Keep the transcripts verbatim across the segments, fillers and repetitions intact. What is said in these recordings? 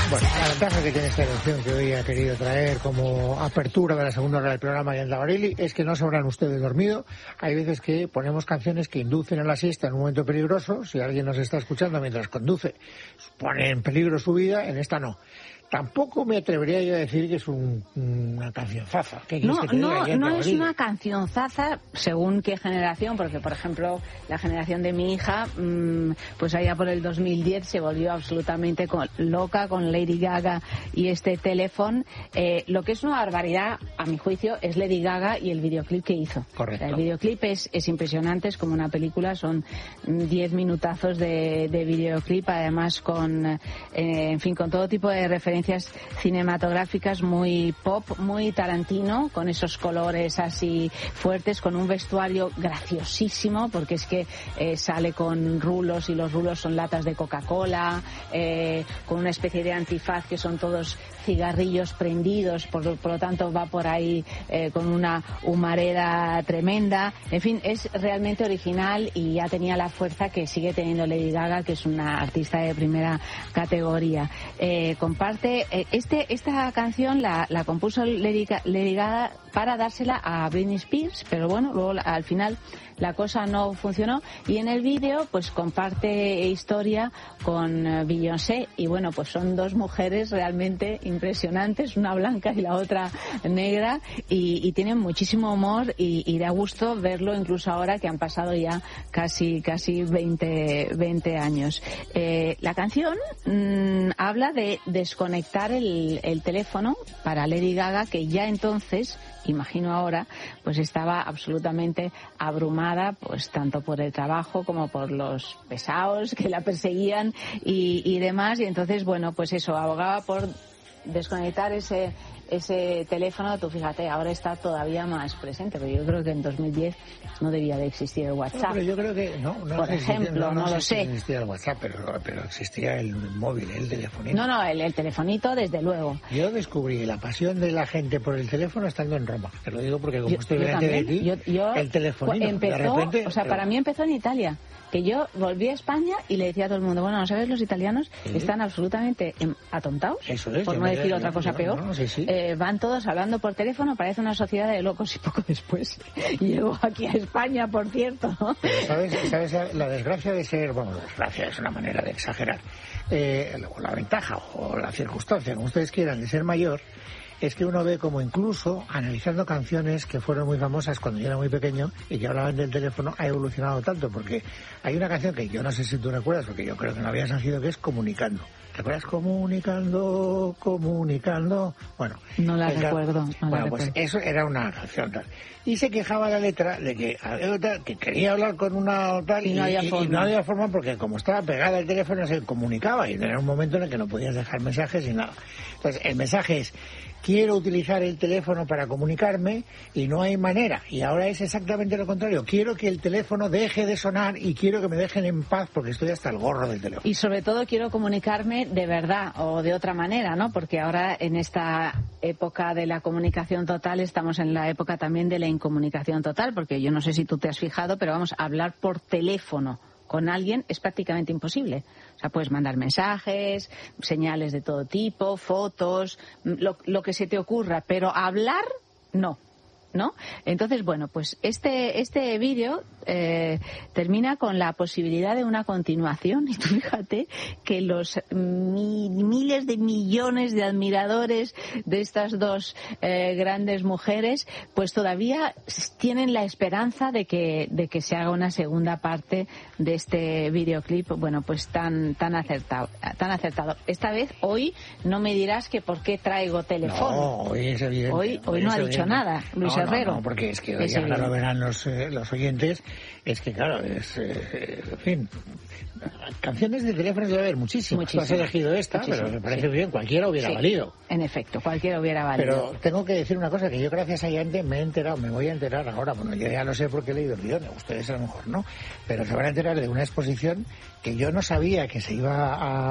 Bueno, la ventaja que tiene esta elección que hoy ha querido traer como apertura de la segunda hora del programa Yolanda Barelli es que no se habrán ustedes dormido. Hay veces que ponemos canciones que inducen a la siesta en un momento peligroso. Si alguien nos está escuchando mientras conduce, pone en peligro su vida, en esta no. Tampoco me atrevería yo a decir que es un, una canción zaza. No, no, no es una canción zaza según qué generación, porque por ejemplo la generación de mi hija, mmm, pues allá por el dos mil diez se volvió absolutamente con, loca con Lady Gaga y este teléfono. Eh, lo que es una barbaridad, a mi juicio, es Lady Gaga y el videoclip que hizo. Correcto. El videoclip es, es impresionante, es como una película, son diez minutazos de, de videoclip, además con, eh, en fin, con todo tipo de referencias cinematográficas, muy pop, muy Tarantino, con esos colores así fuertes, con un vestuario graciosísimo, porque es que eh, sale con rulos y los rulos son latas de Coca-Cola, eh, con una especie de antifaz que son todos cigarrillos prendidos, por, por lo tanto va por ahí eh, con una humareda tremenda. En fin, es realmente original y ya tenía la fuerza que sigue teniendo Lady Gaga, que es una artista de primera categoría. Eh, comparte Este, esta canción la, la compuso Lady, Lady Gaga para dársela a Britney Spears, pero bueno, luego al final la cosa no funcionó y en el vídeo pues comparte historia con Beyoncé y bueno, pues son dos mujeres realmente impresionantes, una blanca y la otra negra y, y tienen muchísimo humor y, y da gusto verlo incluso ahora que han pasado ya casi casi veinte, veinte años. Eh, la canción mmm, habla de desconectar el, el teléfono para Lady Gaga, que ya entonces, imagino ahora, pues estaba absolutamente abrumada, pues tanto por el trabajo como por los pesados que la perseguían y, y demás, y entonces, bueno, pues eso, abogaba por desconectar ese ese teléfono. Tú fíjate, ahora está todavía más presente, pero yo creo que en dos mil diez no debía de existir el WhatsApp. No, pero yo creo que no, no por sé ejemplo, si, no, no, no sé lo si sé. existía el WhatsApp, pero, pero existía el móvil, el telefonito. No, no, el, el telefonito, desde luego. Yo descubrí la pasión de la gente por el teléfono estando en Roma. Te lo digo porque como yo, estoy yo delante también, de ti, yo, yo, el telefonito, empezó, de repente... O sea, pero... para mí empezó en Italia. Que yo volví a España y le decía a todo el mundo, bueno, ¿no sabes? Los italianos ¿Sí? están absolutamente atontados, Eso es, por no decir otra cosa peor. No, sí, sí. Eh, van todos hablando por teléfono, parece una sociedad de locos y poco después llegó aquí a España, por cierto, ¿no? Pero ¿sabes, sabes la, la desgracia de ser, bueno, la desgracia es una manera de exagerar, eh, o la ventaja o la circunstancia, como ustedes quieran, de ser mayor, es que uno ve como incluso analizando canciones que fueron muy famosas cuando yo era muy pequeño y que hablaban del teléfono, ha evolucionado tanto, porque hay una canción que yo no sé si tú recuerdas, porque yo creo que no habías nacido, que es Comunicando. ¿Te acuerdas? Comunicando, comunicando. Bueno, no la esa, recuerdo. No bueno, la pues recuerdo. eso era una canción tal. Y se quejaba la letra de que, que quería hablar con una tal y no había y, forma. y no había forma porque como estaba pegada al teléfono se comunicaba y era un momento en el que no podías dejar mensajes y nada. Entonces el mensaje es: quiero utilizar el teléfono para comunicarme y no hay manera. Y ahora es exactamente lo contrario. Quiero que el teléfono deje de sonar y quiero que me dejen en paz porque estoy hasta el gorro del teléfono. Y sobre todo quiero comunicarme de verdad o de otra manera, ¿no? Porque ahora en esta época de la comunicación total estamos en la época también de la incomunicación total, porque yo no sé si tú te has fijado, pero vamos, a hablar por teléfono con alguien es prácticamente imposible. O sea, puedes mandar mensajes, señales de todo tipo, fotos, lo, lo que se te ocurra, pero hablar, no. ¿No? Entonces, bueno, pues este este vídeo eh, termina con la posibilidad de una continuación y tú fíjate que los mi, miles de millones de admiradores de estas dos eh, grandes mujeres pues todavía tienen la esperanza de que de que se haga una segunda parte de este videoclip, bueno, pues tan tan acertado, tan acertado. Esta vez, hoy, no me dirás que por qué traigo teléfono. No, hoy es evidente. Hoy, hoy, hoy no ha evidente. dicho nada, Luis no, Herrero. No, no, porque es que hoy es ahora evidente. lo verán los, eh, los oyentes, es que claro, es, eh, en fin, canciones de teléfono debe haber muchísimas. Muchísimas. Tú has elegido esta, muchísimas, pero me parece sí. bien, cualquiera hubiera sí, valido. En efecto, cualquiera hubiera valido. Pero tengo que decir una cosa, que yo gracias a Yante me he enterado, me voy a enterar ahora, bueno, yo ya lo sé porque he leído el guión, ustedes a lo mejor no, pero se van a enterar de una exposición que yo no sabía que se iba a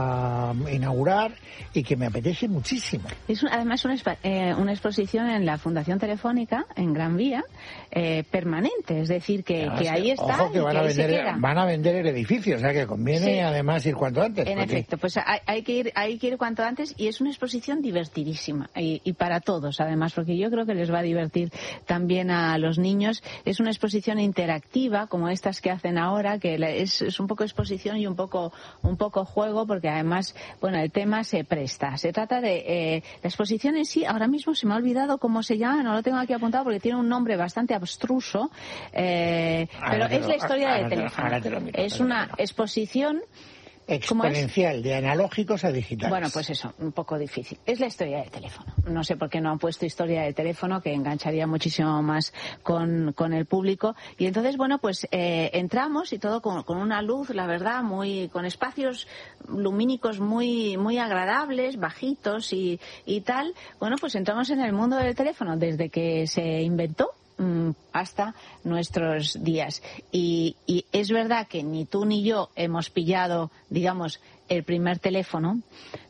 a inaugurar y que me apetece muchísimo. Es un, además una, eh, una exposición en la Fundación Telefónica, en Gran Vía, eh, permanente, es decir, que, Además, que ahí está ojo, que y van que a ahí vender, se queda. Van a vender el edificio, o sea que conviene Sí. además ir cuanto antes. En porque... efecto, pues hay, hay, que ir, hay que ir cuanto antes y es una exposición divertidísima y, y para todos además, porque yo creo que les va a divertir también a los niños. Es una exposición interactiva como estas que hacen ahora, que es, es un poco exposición y un poco un poco juego, porque además, bueno, el tema se presta. Se trata de eh, la exposición en sí. Ahora mismo se me ha olvidado cómo se llama, no lo tengo aquí apuntado porque tiene un nombre bastante abstruso, eh, pero es lo, la historia ahora del te lo, teléfono. ahora te lo miro, Es una exposición exponencial de analógicos a digitales. Bueno, pues eso, un poco difícil. Es la historia del teléfono. No sé por qué no han puesto historia del teléfono, que engancharía muchísimo más con, con el público. Y entonces, bueno, pues eh, entramos y todo con, con una luz, la verdad, muy con espacios lumínicos muy muy agradables, bajitos y, y tal. Bueno, pues entramos en el mundo del teléfono desde que se inventó hasta nuestros días. Y, y es verdad que ni tú ni yo hemos pillado, digamos, el primer teléfono,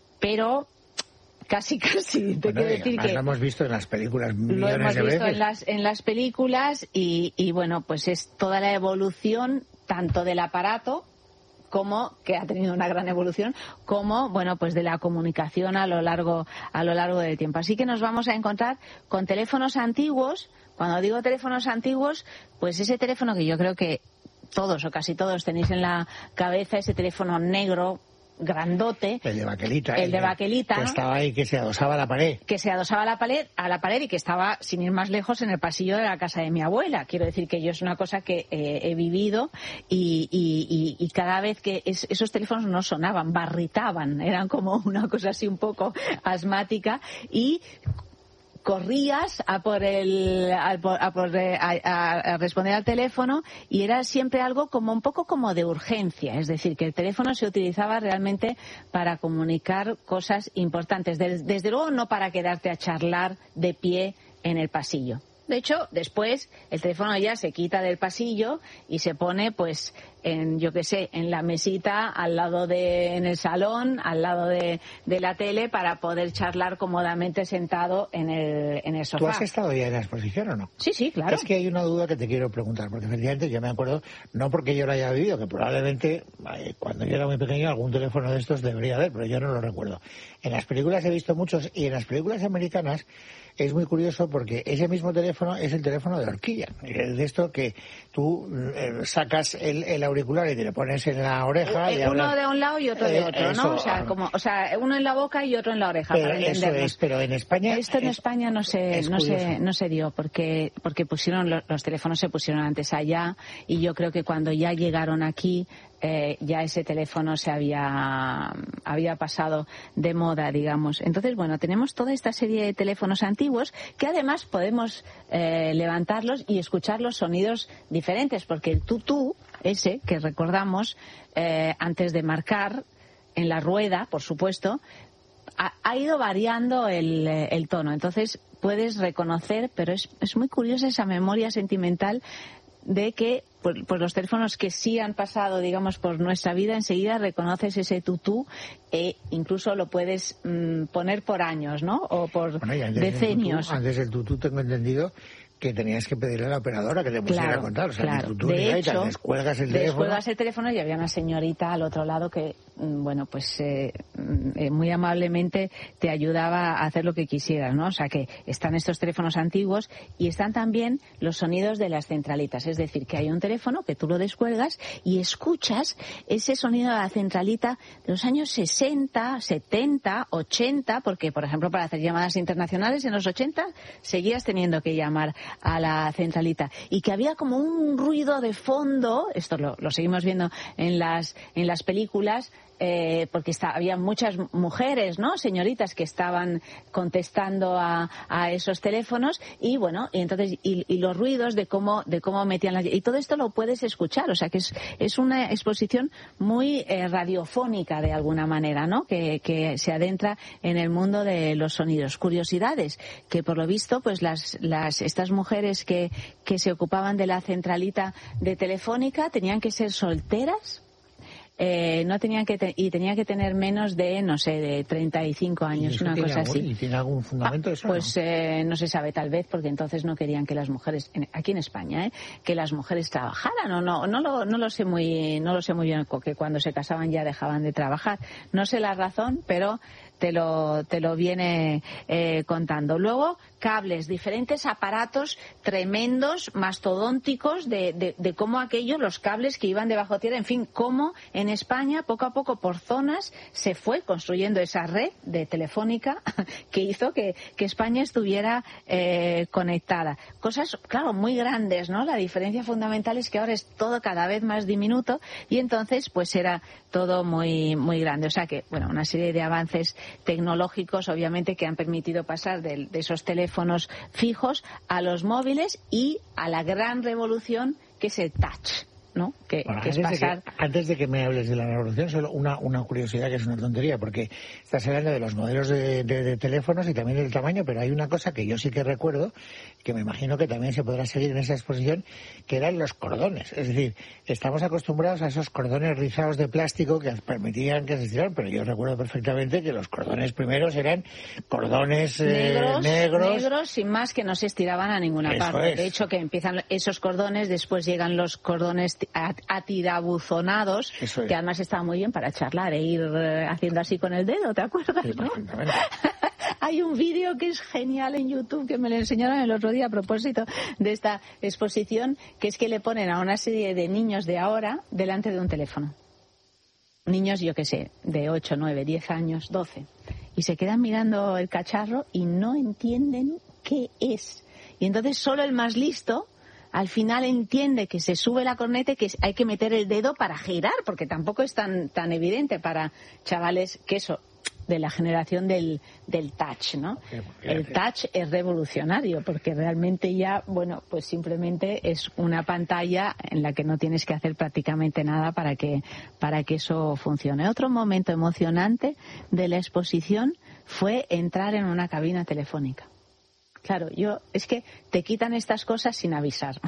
pero casi, casi. Te Bueno, quiero decir que lo hemos visto en las películas millones lo hemos de visto veces. en las, en las películas y, y, bueno, pues es toda la evolución tanto del aparato, como que ha tenido una gran evolución, como bueno, pues de la comunicación a lo largo a lo largo del tiempo. Así que nos vamos a encontrar con teléfonos antiguos. Cuando digo teléfonos antiguos, pues ese teléfono que yo creo que todos o casi todos tenéis en la cabeza, ese teléfono negro grandote, el de baquelita, el de baquelita, que estaba ahí, que se adosaba a la pared, que se adosaba a la pared, a la pared y que estaba, sin ir más lejos, en el pasillo de la casa de mi abuela. Quiero decir que yo es una cosa que eh, he vivido y, y, y, y cada vez que es, esos teléfonos no sonaban, barritaban, eran como una cosa así un poco asmática y corrías a por el a, por, a, por, a, a responder al teléfono y era siempre algo como un poco como de urgencia, es decir, que el teléfono se utilizaba realmente para comunicar cosas importantes, desde, desde luego no para quedarte a charlar de pie en el pasillo. De hecho, después el teléfono ya se quita del pasillo y se pone, pues, en, yo qué sé, en la mesita, al lado de, en el salón, al lado de, de la tele, para poder charlar cómodamente sentado en el, en el sofá. ¿Tú has estado ya en la exposición o no? Sí, sí, claro. Es que hay una duda que te quiero preguntar, porque efectivamente yo me acuerdo, no porque yo lo haya vivido, que probablemente eh, cuando yo era muy pequeño algún teléfono de estos debería haber, pero yo no lo recuerdo. En las películas he visto muchos y en las películas americanas es muy curioso porque ese mismo teléfono es el teléfono de horquilla. De esto que tú eh, sacas el, el auricular y te lo pones en la oreja. Eh, y uno hablas... de un lado y otro de otro, eh, eso, ¿no? O sea, como, o sea, uno en la boca y otro en la oreja. Pero para eso entendernos. es, pero en España... Esto en es, España no se, no se, no se dio porque, porque pusieron los, los teléfonos se pusieron antes allá y yo creo que cuando ya llegaron aquí eh, ya ese teléfono se había, había pasado de moda, digamos. Entonces, bueno, tenemos toda esta serie de teléfonos antiguos que además podemos eh, levantarlos y escuchar los sonidos diferentes, porque el tutú, ese que recordamos eh, antes de marcar en la rueda, por supuesto, ha, ha ido variando el, el tono. Entonces puedes reconocer, pero es, es muy curiosa esa memoria sentimental de que pues, pues los teléfonos que sí han pasado, digamos, por nuestra vida, enseguida reconoces ese tutú e incluso lo puedes mmm, poner por años, ¿no? O por bueno, antes decenios. Tutú, antes del tutú tengo entendido que tenías que pedirle a la operadora que te pusiera claro, a contar. O sea, claro. Tutú, de hecho, descuelgas el descuelgas teléfono. el teléfono y había una señorita al otro lado que, bueno, pues eh, muy amablemente te ayudaba a hacer lo que quisieras, ¿no? O sea, que están estos teléfonos antiguos y están también los sonidos de las centralitas. Es decir, que hay un teléfono que tú lo descuelgas y escuchas ese sonido de la centralita de los años sesenta, setenta, ochenta, porque, por ejemplo, para hacer llamadas internacionales en los ochenta seguías teniendo que llamar a la centralita y que había como un ruido de fondo, esto lo, lo seguimos viendo en las en las películas, eh, porque está, había muchas mujeres, ¿no? Señoritas que estaban contestando a, a esos teléfonos y bueno, y entonces y, y los ruidos de cómo de cómo metían las, y todo esto lo puedes escuchar, o sea que es es una exposición muy eh, radiofónica de alguna manera, ¿no? Que, que se adentra en el mundo de los sonidos. Curiosidades que por lo visto pues las las estas mujeres que que se ocupaban de la centralita de Telefónica tenían que ser solteras. eh, no tenían que te, y tenía que tener menos de, no sé, de treinta y cinco años, una cosa algún, así. ¿Y tiene algún fundamento ah, eso? Pues no? Eh, no se sabe, tal vez, porque entonces no querían que las mujeres, en, aquí en España, ¿eh? que las mujeres trabajaran, o no, no lo, no lo sé muy, no lo sé muy bien, que cuando se casaban ya dejaban de trabajar. No sé la razón, pero te lo, te lo viene eh, contando. Luego, cables, diferentes aparatos tremendos, mastodónticos, de, de, de cómo aquellos, los cables que iban debajo tierra, en fin, cómo en España, poco a poco, por zonas, se fue construyendo esa red de telefónica que hizo que, que España estuviera eh, conectada. Cosas, claro, muy grandes, ¿no? La diferencia fundamental es que ahora es todo cada vez más diminuto y entonces, pues era todo muy, muy grande. O sea que, bueno, una serie de avances tecnológicos, obviamente, que han permitido pasar de, de esos teléfonos fijos a los móviles y a la gran revolución que es el touch, ¿no? Que, bueno, que es antes, pasar... de que, antes de que me hables de la revolución, solo una, una curiosidad que es una tontería, porque estás hablando de los modelos de, de, de teléfonos y también del tamaño, pero hay una cosa que yo sí que recuerdo, que me imagino que también se podrá seguir en esa exposición, que eran los cordones. Es decir, estamos acostumbrados a esos cordones rizados de plástico que permitían que se estiraran, pero yo recuerdo perfectamente que los cordones primeros eran cordones eh, negros, negros. negros, sin más, que no se estiraban a ninguna Eso parte. Es. De hecho, que empiezan esos cordones, después llegan los cordones atirabuzonados, Eso es. que además estaba muy bien para charlar e ir eh, haciendo así con el dedo, ¿te acuerdas? Sí, ¿no? perfectamente. Hay un vídeo que es genial en YouTube que me lo enseñaron el otro día a propósito de esta exposición, que es que le ponen a una serie de niños de ahora delante de un teléfono. Niños, yo qué sé, de ocho, nueve, diez años, doce. Y se quedan mirando el cacharro y no entienden qué es. Y entonces solo el más listo al final entiende que se sube la corneta y que hay que meter el dedo para girar, porque tampoco es tan, tan evidente para chavales que eso, de la generación del, del touch, ¿no? El touch es revolucionario porque realmente ya, bueno, pues simplemente es una pantalla en la que no tienes que hacer prácticamente nada para que, para que eso funcione. Otro momento emocionante de la exposición fue entrar en una cabina telefónica. Claro, yo es que te quitan estas cosas sin avisar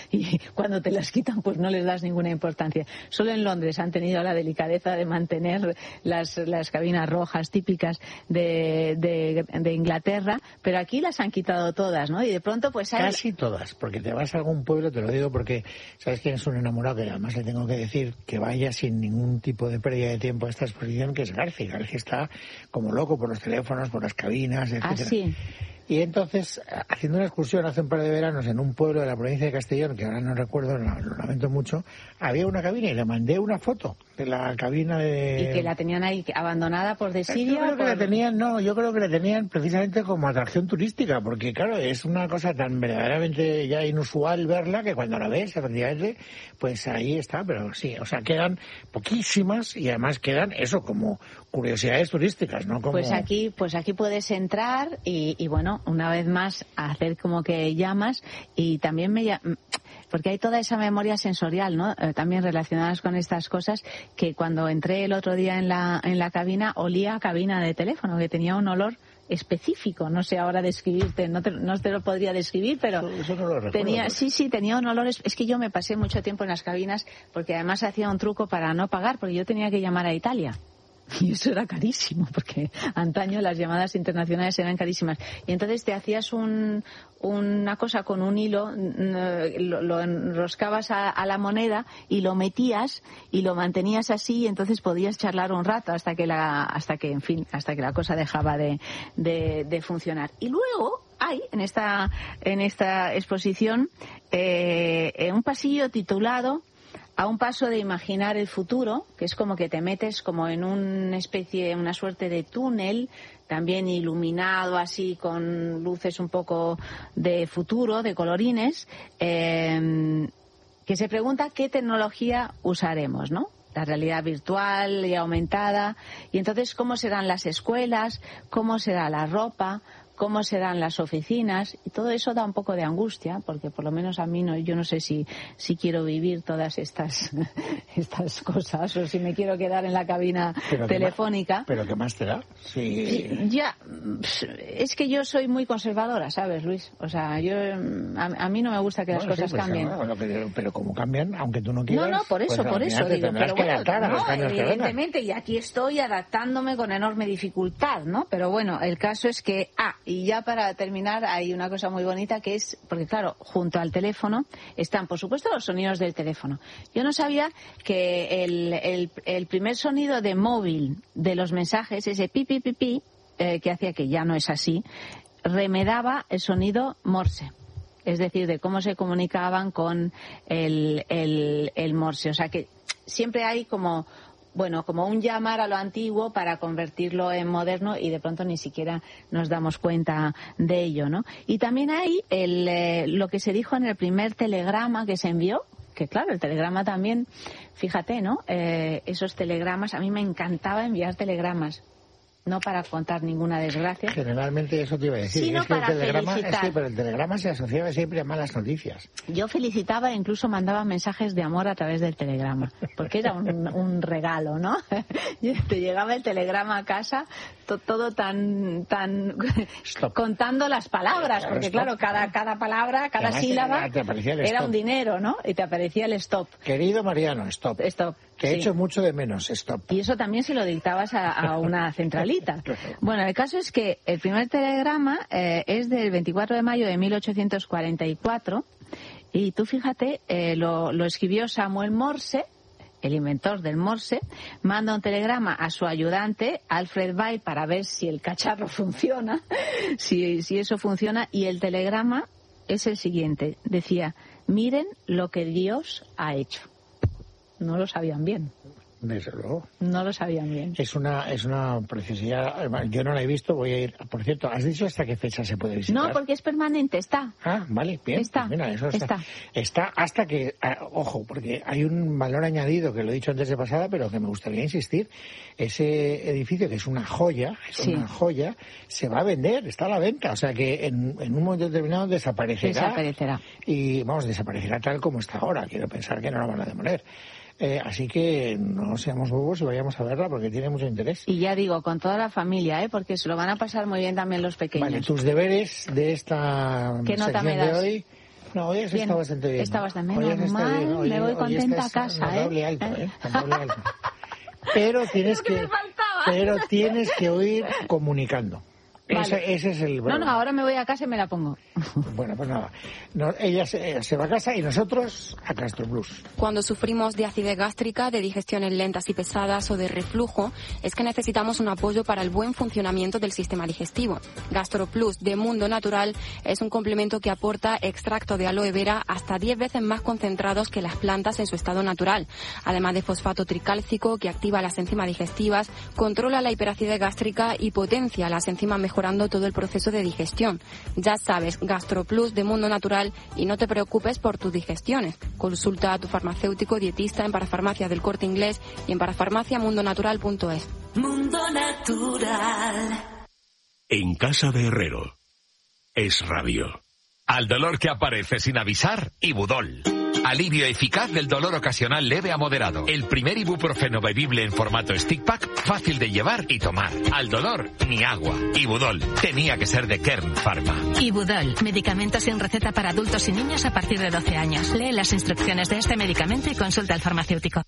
y cuando te las quitan pues no les das ninguna importancia. Solo en Londres han tenido la delicadeza de mantener las, las cabinas rojas típicas de, de, de Inglaterra, pero aquí las han quitado todas, ¿no? Y de pronto pues hay... Casi todas, porque te vas a algún pueblo, te lo digo porque sabes quién es un enamorado, que además le tengo que decir que vaya sin ningún tipo de pérdida de tiempo a esta exposición, que es García. García está como loco por los teléfonos, por las cabinas, etcétera. Ah, sí. Y entonces, haciendo una excursión hace un par de veranos en un pueblo de la provincia de Castellón, que ahora no recuerdo, lo, lo lamento mucho, había una cabina y le mandé una foto de la cabina de... Y que la tenían ahí abandonada por desidia. Yo creo que por... la tenían, no, yo creo que la tenían precisamente como atracción turística, porque claro, es una cosa tan verdaderamente ya inusual verla que cuando la ves, efectivamente, pues ahí está, pero sí, o sea, quedan poquísimas y además quedan eso como curiosidades turísticas, ¿no? Como... Pues aquí, pues aquí puedes entrar y, y bueno, una vez más hacer como que llamas y también me porque hay toda esa memoria sensorial, ¿no? Eh, también relacionadas con estas cosas, que cuando entré el otro día en la en la cabina olía a cabina de teléfono, que tenía un olor específico, no sé ahora describirte, no te, no te lo podría describir, pero eso, eso no lo recuerdo, tenía, pues. sí, sí, tenía un olor, es que yo me pasé mucho tiempo en las cabinas porque además hacía un truco para no pagar, porque yo tenía que llamar a Italia. Y eso era carísimo, porque antaño las llamadas internacionales eran carísimas. Y entonces te hacías un, una cosa con un hilo, lo, lo enroscabas a, a la moneda y lo metías y lo mantenías así y entonces podías charlar un rato hasta que la, hasta que, en fin, hasta que la cosa dejaba de, de, de funcionar. Y luego hay en esta, en esta exposición eh, un pasillo titulado A un paso de imaginar el futuro, que es como que te metes como en una especie, una suerte de túnel, también iluminado así con luces un poco de futuro, de colorines, eh, que se pregunta qué tecnología usaremos, ¿no? La realidad virtual y aumentada, y entonces cómo serán las escuelas, cómo será la ropa, cómo se dan las oficinas, y todo eso da un poco de angustia, porque por lo menos a mí no, yo no sé si, si quiero vivir todas estas, estas cosas, o si me quiero quedar en la cabina pero telefónica. Más, ¿Pero qué más te da? Sí. Ya, es que yo soy muy conservadora, ¿sabes, Luis? O sea, yo a, a mí no me gusta que las bueno, cosas sí, pues, cambien. No, pero, pero como cambian, aunque tú no quieras... No, no, por eso, pues, por eso digo. Pero que bueno, adaptar a los no, cambios que evidentemente, y aquí estoy adaptándome con enorme dificultad, ¿no? Pero bueno, el caso es que... Ah, y ya para terminar, hay una cosa muy bonita que es... Porque claro, junto al teléfono están, por supuesto, los sonidos del teléfono. Yo no sabía que el, el, el primer sonido de móvil de los mensajes, ese pi, pi, pi, pi, eh, que hacía que ya no es así, remedaba el sonido Morse. Es decir, de cómo se comunicaban con el, el, el Morse. O sea que siempre hay como, bueno, como un llamar a lo antiguo para convertirlo en moderno y de pronto ni siquiera nos damos cuenta de ello, ¿no? Y también hay el, eh, lo que se dijo en el primer telegrama que se envió, que claro, el telegrama también, fíjate, ¿no? Eh, esos telegramas, a mí me encantaba enviar telegramas. No para contar ninguna desgracia. Generalmente eso te iba a decir. Sino es que para el telegrama, felicitar. es que, pero el telegrama se asociaba siempre a malas noticias. Yo felicitaba e incluso mandaba mensajes de amor a través del telegrama, porque era un, un regalo, ¿no? Te llegaba el telegrama a casa, to, todo tan, tan contando las palabras, porque stop. Claro, cada, cada palabra, cada Además, sílaba era un dinero, ¿no? Y te aparecía el stop. Querido Mariano, stop. Stop. Te he sí. hecho mucho de menos, stop. Y eso también se lo dictabas a, a una centralita. Bueno, el caso es que el primer telegrama eh, es del veinticuatro de mayo de mil ochocientos cuarenta y cuatro y tú fíjate, eh, lo, lo escribió Samuel Morse, el inventor del Morse, manda un telegrama a su ayudante, Alfred Bell, para ver si el cacharro funciona, si, si eso funciona, y el telegrama es el siguiente, decía, miren lo que Dios ha hecho. No lo sabían bien. Desde luego. No lo sabían bien. Es una es una preciosidad. Yo no la he visto, voy a ir. Por cierto, ¿has dicho hasta qué fecha se puede visitar? No, porque es permanente, está. Ah, vale, bien. Está, pues mira, eso está. está. Está hasta que, ah, ojo, porque hay un valor añadido que lo he dicho antes de pasada, pero que me gustaría insistir. Ese edificio, que es una joya, es sí. una joya, se va a vender, está a la venta. O sea que en, en un momento determinado desaparecerá. Desaparecerá. Y, vamos, desaparecerá tal como está ahora. Quiero pensar que no la van a demoler. Eh, así que no seamos bobos y vayamos a verla porque tiene mucho interés. Y ya digo, con toda la familia, ¿eh? Porque se lo van a pasar muy bien también los pequeños. Vale, tus deberes de esta ¿Qué nota sección me das? de hoy. No, hoy has bien. estado bastante bien. Está bastante bien. Hoy has estado bien. Hoy, me voy hoy contenta a casa, notable ¿eh? Alto, ¿eh? Notable alto. Pero tienes que, que pero tienes que oír comunicando. Vale. Ese, ese es el No, no, ahora me voy a casa y me la pongo. Bueno, pues nada. No, ella se, se va a casa y nosotros a Gastro Plus. Cuando sufrimos de acidez gástrica, de digestiones lentas y pesadas o de reflujo, es que necesitamos un apoyo para el buen funcionamiento del sistema digestivo. Gastro Plus de Mundo Natural es un complemento que aporta extracto de aloe vera hasta diez veces más concentrados que las plantas en su estado natural. Además de fosfato tricálcico que activa las enzimas digestivas, controla la hiperacidez gástrica y potencia las enzimas mejorando todo el proceso de digestión. Ya sabes, Gastro Plus de Mundo Natural y no te preocupes por tus digestiones. Consulta a tu farmacéutico dietista en Parafarmacia del Corte Inglés y en parafarmacia mundo natural punto es. Mundo Natural. En casa de Herrero. Es rabio. Al dolor que aparece sin avisar, Ibudol. Alivio eficaz del dolor ocasional leve a moderado. El primer ibuprofeno bebible en formato stick pack, fácil de llevar y tomar. Al dolor, ni agua. Ibudol. Tenía que ser de Kern Pharma. Ibudol. Medicamento sin receta para adultos y niños a partir de doce años. Lee las instrucciones de este medicamento y consulta al farmacéutico.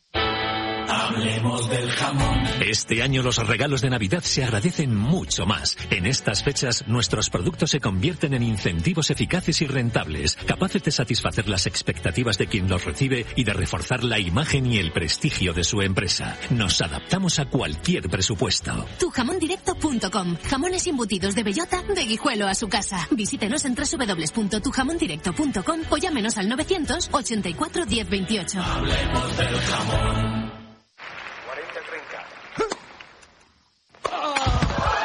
Hablemos del jamón. Este año los regalos de Navidad se agradecen mucho más. En estas fechas, nuestros productos se convierten en incentivos eficaces y rentables, capaces de satisfacer las expectativas de quien los recibe y de reforzar la imagen y el prestigio de su empresa. Nos adaptamos a cualquier presupuesto. tu jamón directo punto com. Jamones embutidos de bellota, de Guijuelo a su casa. Visítenos en doble u doble u doble u punto tu jamón directo punto com o llámenos al novecientos ochenta y cuatro diez veintiocho. Hablemos del jamón. Si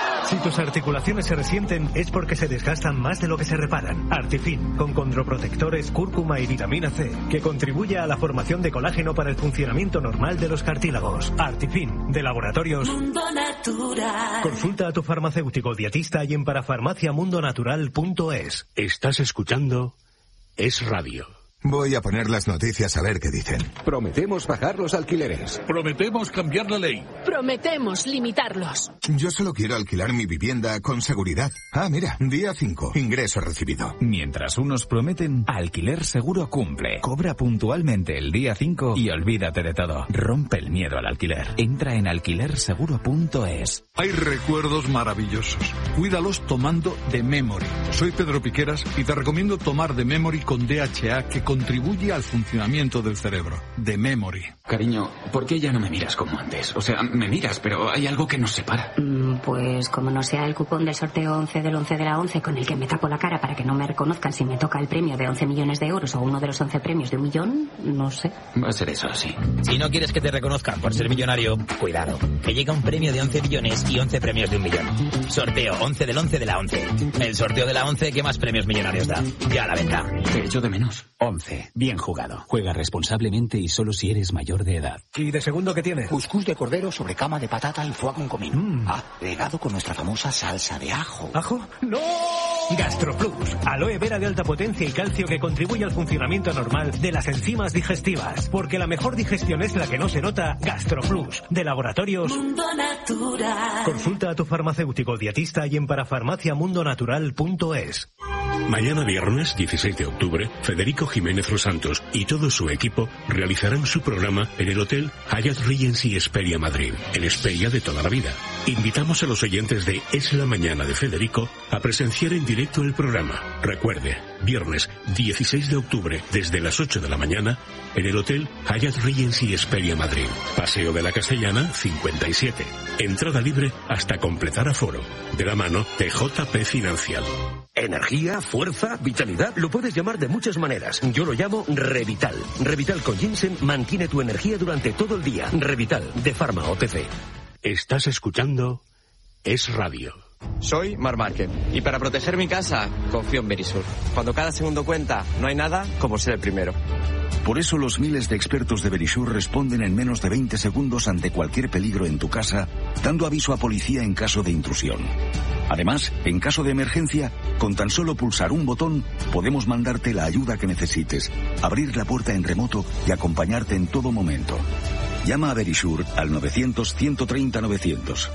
tus articulaciones se resienten es porque se desgastan más de lo que se reparan. Artifin, con condroprotectores, cúrcuma y vitamina C, que contribuye a la formación de colágeno para el funcionamiento normal de los cartílagos. Artifin, de Laboratorios Mundo Natural. Consulta a tu farmacéutico dietista y en parafarmacia mundo natural punto es. Estás escuchando Es Radio. Voy a poner las noticias a ver qué dicen. Prometemos bajar los alquileres. Prometemos cambiar la ley. Prometemos limitarlos. Yo solo quiero alquilar mi vivienda con seguridad. Ah, mira, día cinco, ingreso recibido. Mientras unos prometen, Alquiler Seguro cumple. Cobra puntualmente el día cinco y olvídate de todo. Rompe el miedo al alquiler. Entra en alquiler seguro punto es. Hay recuerdos maravillosos. Cuídalos tomando The Memory. Soy Pedro Piqueras y te recomiendo tomar The Memory con D H A, que contribuye al funcionamiento del cerebro. The Memory. Cariño, ¿por qué ya no me miras como antes? O sea, me miras, pero hay algo que nos separa. Mm, pues como no sea el cupón del sorteo once del once de la once con el que me tapo la cara para que no me reconozcan si me toca el premio de once millones de euros o uno de los once premios de un millón, no sé. Va a ser eso, sí. Si no quieres que te reconozcan por ser millonario, cuidado, que llega un premio de once millones y once premios de un millón. Sorteo once del once de la once. El sorteo de la once que más premios millonarios da. Ya a la venta. Te echo de menos. once. Bien jugado. Juega responsablemente y solo si eres mayor de edad. ¿Y de segundo qué tiene? Cuscús de cordero sobre cama de patata y foie con comino. Mm. Agregado con nuestra famosa salsa de ajo. ¿Ajo? ¡No! GastroPlus. Aloe vera de alta potencia y calcio que contribuye al funcionamiento normal de las enzimas digestivas. Porque la mejor digestión es la que no se nota. GastroPlus. De Laboratorios Mundo Natural. Consulta a tu farmacéutico dietista y en parafarmacia mundo natural punto es. Mañana viernes dieciséis de octubre, Federico Jiménez Los Santos y todo su equipo realizarán su programa en el Hotel Hyatt Regency Esperia Madrid, el Esperia de toda la vida. Invitamos a los oyentes de Es la Mañana de Federico a presenciar en directo el programa. Recuerde, viernes dieciséis de octubre desde las ocho de la mañana en el Hotel Hyatt Regency Esperia Madrid, Paseo de la Castellana cincuenta y siete. Entrada libre hasta completar aforo, de la mano de J P Financial. Energía, fuerza, vitalidad, lo puedes llamar de muchas maneras. Yo lo llamo Revital. Revital con ginseng mantiene tu energía durante todo el día. Revital, de Pharma O T C. Estás escuchando Es Radio. Soy Mar Márquez y para proteger mi casa confío en Verisur. Cuando cada segundo cuenta, no hay nada como ser el primero. Por eso los miles de expertos de Verisur responden en menos de veinte segundos ante cualquier peligro en tu casa, dando aviso a policía en caso de intrusión. Además, en caso de emergencia, con tan solo pulsar un botón, podemos mandarte la ayuda que necesites, abrir la puerta en remoto y acompañarte en todo momento. Llama a Verisur al novecientos, ciento treinta, novecientos.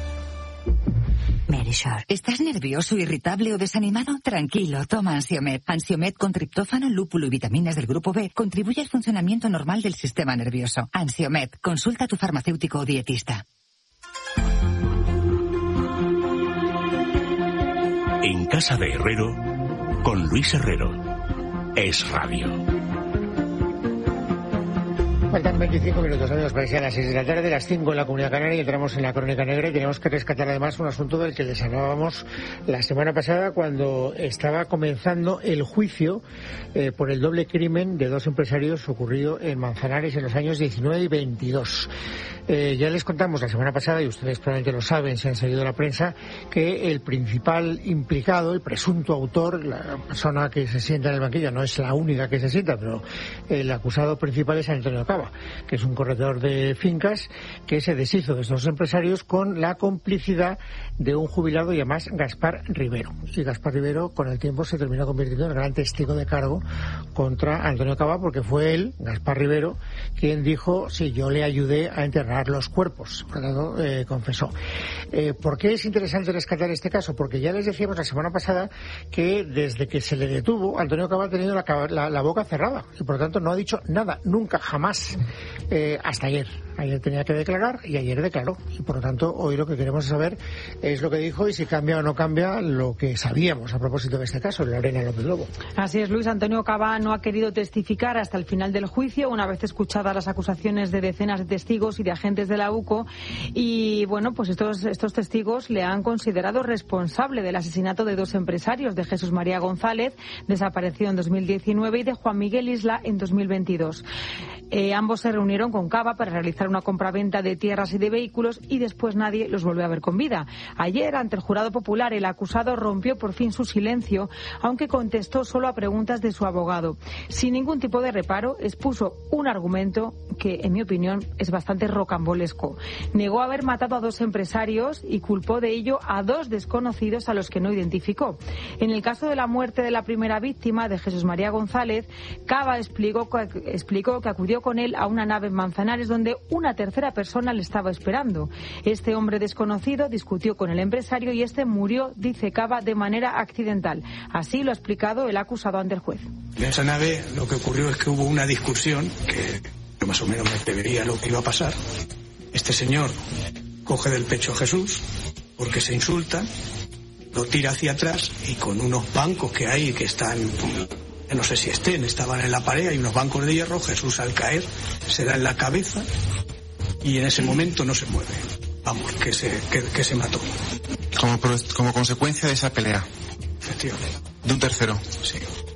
Verisur. ¿Estás nervioso, irritable o desanimado? Tranquilo, toma Ansiomed. Ansiomed con triptófano, lúpulo y vitaminas del grupo B contribuye al funcionamiento normal del sistema nervioso. Ansiomed. Consulta a tu farmacéutico o dietista. En casa de Herrero, con Luis Herrero. Es Radio. Faltan veinticinco minutos, amigos, para que sean las seis de la tarde, las cinco en la Comunidad Canaria, y entramos en la Crónica Negra y tenemos que rescatar además un asunto del que les hablábamos la semana pasada cuando estaba comenzando el juicio eh, por el doble crimen de dos empresarios ocurrido en Manzanares en los años diecinueve y veintidós. Eh, ya les contamos la semana pasada, y ustedes probablemente lo saben si han seguido la prensa, que el principal implicado, el presunto autor, la persona que se sienta en el banquillo, no es la única que se sienta, pero el acusado principal es Antonio Cava, que es un corredor de fincas que se deshizo de estos empresarios con la complicidad de un jubilado llamado Gaspar Rivero. Y Gaspar Rivero con el tiempo se terminó convirtiendo en el gran testigo de cargo contra Antonio Cava, porque fue él, Gaspar Rivero, quien dijo, sí, yo le ayudé a enterrar los cuerpos. Por lo tanto, eh, confesó. Eh, ¿Por qué es interesante rescatar este caso? Porque ya les decíamos la semana pasada que desde que se le detuvo, Antonio Cava ha tenido la, la, la boca cerrada y por lo tanto no ha dicho nada, nunca, jamás. Eh, hasta ayer. Ayer tenía que declarar y ayer declaró. Y por lo tanto, hoy lo que queremos saber es lo que dijo y si cambia o no cambia lo que sabíamos a propósito de este caso, Lorena López Lobo. Así es, Luis. Antonio Cava no ha querido testificar hasta el final del juicio, una vez escuchadas las acusaciones de decenas de testigos y de agentes agentes de la UCO y, bueno, pues estos, estos testigos le han considerado responsable del asesinato de dos empresarios, de Jesús María González, desaparecido en dos mil diecinueve, y de Juan Miguel Isla en dos mil veintidós. Eh, ambos se reunieron con Cava para realizar una compraventa de tierras y de vehículos y después nadie los volvió a ver con vida. Ayer, ante el jurado popular, el acusado rompió por fin su silencio, aunque contestó solo a preguntas de su abogado. Sin ningún tipo de reparo, expuso un argumento que, en mi opinión, es bastante rocambolesco. Negó haber matado a dos empresarios y culpó de ello a dos desconocidos a los que no identificó. En el caso de la muerte de la primera víctima, de Jesús María González, Cava explicó, explicó que acudió con él a una nave en Manzanares donde una tercera persona le estaba esperando. Este hombre desconocido discutió con el empresario y este murió, dice Cava, de manera accidental. Así lo ha explicado el acusado ante el juez. En esa nave lo que ocurrió es que hubo una discusión que yo más o menos me prevería lo que iba a pasar. Este señor coge del pecho a Jesús porque se insultan, lo tira hacia atrás y con unos bancos que hay que están... no sé si estén, estaban en la pared, hay unos bancos de hierro, Jesús al caer se da en la cabeza y en ese momento no se mueve. Vamos, que se, que, que se mató. Como, como consecuencia de esa pelea. Efectivamente. De un tercero. Sí.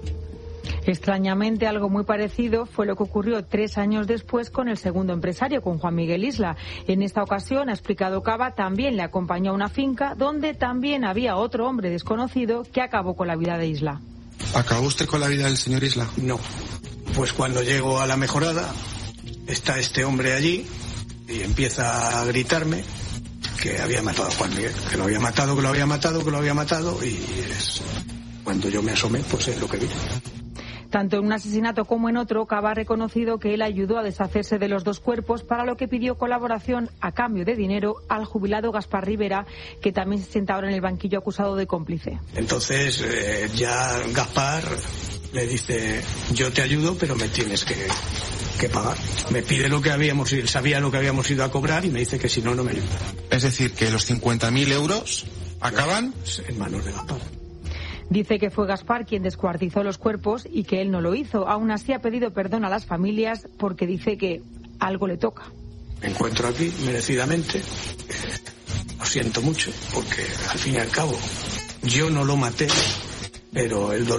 Extrañamente, algo muy parecido fue lo que ocurrió tres años después con el segundo empresario, con Juan Miguel Isla. En esta ocasión, ha explicado Cava, también le acompañó a una finca donde también había otro hombre desconocido que acabó con la vida de Isla. ¿Acabó usted con la vida del señor Isla? No. Pues cuando llego a la mejorada, está este hombre allí y empieza a gritarme que había matado a Juan Miguel, que lo había matado, que lo había matado, que lo había matado, y es... cuando yo me asomé, pues es lo que vi. Tanto en un asesinato como en otro, Cava ha reconocido que él ayudó a deshacerse de los dos cuerpos, para lo que pidió colaboración a cambio de dinero al jubilado Gaspar Rivera, que también se sienta ahora en el banquillo acusado de cómplice. Entonces eh, ya Gaspar le dice: yo te ayudo, pero me tienes que, que pagar. Me pide lo que habíamos, él sabía lo que habíamos ido a cobrar y me dice que si no, no me ayuda. Es decir, que los cincuenta mil euros acaban en manos de Gaspar. Dice que fue Gaspar quien descuartizó los cuerpos y que él no lo hizo. Aún así ha pedido perdón a las familias porque dice que algo le toca. Me encuentro aquí merecidamente. Lo siento mucho porque al fin y al cabo yo no lo maté, pero el dolor